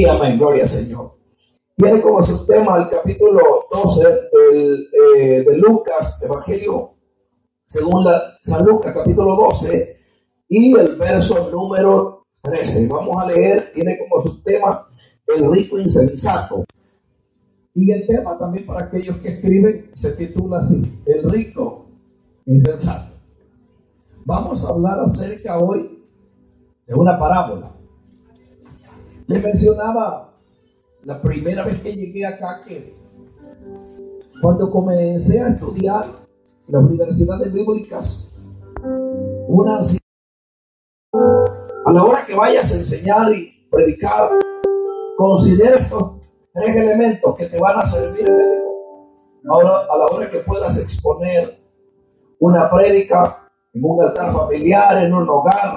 Sí, amén, gloria al Señor. Tiene como subtema el capítulo 12 de Lucas, Evangelio según San Lucas, capítulo 12, y el verso número 13. Vamos a leer, tiene como subtema el rico insensato. Y el tema también para aquellos que escriben se titula así, el rico insensato. Vamos a hablar acerca hoy de una parábola. Les mencionaba la primera vez que llegué acá que cuando comencé a estudiar en las universidades bíblicas, una anciana, a la hora que vayas a enseñar y predicar, considera estos 3 elementos que te van a servir, ahora a la hora que puedas exponer una prédica en un altar familiar, en un hogar,